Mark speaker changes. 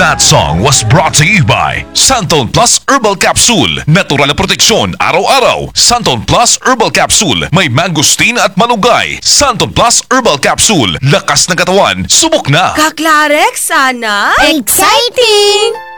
Speaker 1: That song was brought to you by Santon Plus Herbal Capsule. Natural na proteksyon araw-araw. Santon Plus Herbal Capsule. May mangosteen at malunggay. Santon Plus Herbal Capsule. Lakas ng katawan. Subok na!
Speaker 2: Kaklarek, sana?
Speaker 3: Exciting!